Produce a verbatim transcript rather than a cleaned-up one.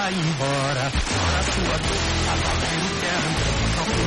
vai embora. Ora sua dor, a valer o que é,